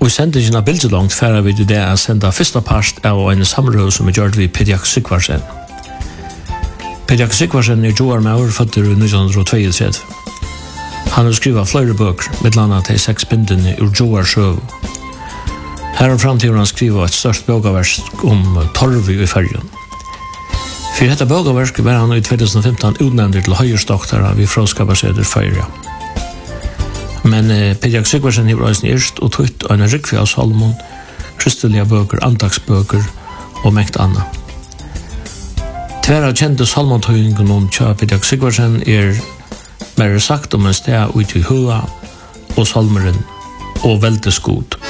Og i sendingen av bildelångt færer vi til det å sende første part av en samrøv som gjør vi Pediak Sigvarsen. Pediak Sigvarsen Joar Maur, født i 1932. Han har skrivet flere bøker, med annet til 6 bindene ur Joar Sjøv. Her og fram til han skriver et størst bøgaverk om Torvi i Färjön. For dette bøgaverket var han i 2015 utnevnt til høyerstoktere ved Fråskapasøder Føyre. Men Pediak Sigvarsen har også erst og tøtt en rikvi av Salomon, kristelige bøker, andagsbøker og mengt annet. Tverra kjente Salmon-tøyningen om Pediak Sigvarsen mer sagt om en sted ut i hua og salmeren og veldesgod.